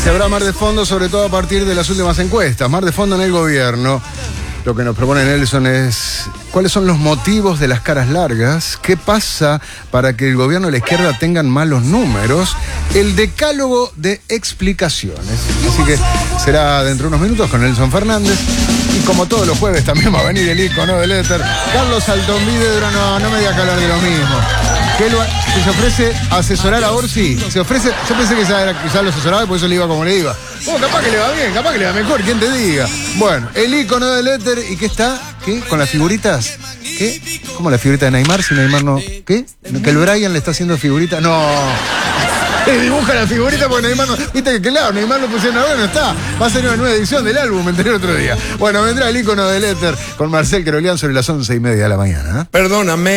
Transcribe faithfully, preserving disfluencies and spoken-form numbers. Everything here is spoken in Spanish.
Se habrá mar de fondo, sobre todo a partir de las últimas encuestas. Mar de fondo en el gobierno. Lo que nos propone Nelson es cuáles son los motivos de las caras largas, qué pasa para que el gobierno y la izquierda tengan malos números, el decálogo de explicaciones. Así que será dentro de unos minutos con Nelson Fernández. Y como todos los jueves también va a venir el ícono del éter, Carlos Altomvidedro. No, no me diga que hablar de lo mismo. Que, lo, que se ofrece a asesorar a Orsi. Se ofrece, yo pensé que ya, era, ya lo asesoraba y por eso le iba como le iba. Oh, capaz que le va bien, capaz que le va mejor, ¿quién te diga? Bueno, el ícono del éter, ¿y qué está? ¿Qué? ¿Con las figuritas? ¿Qué? ¿Cómo la figurita de Neymar? Si Neymar no... ¿Qué? ¿Que el Brian le está haciendo figurita? No... dibuja la figurita porque Neymar no... Viste que claro, Neymar lo pusieron ahora, no está. Va a ser una nueva edición del álbum, me enteré el otro día. Bueno, vendrá el ícono del éter con Marcel Querolian sobre las once y media de la mañana. ¿eh? Perdóname.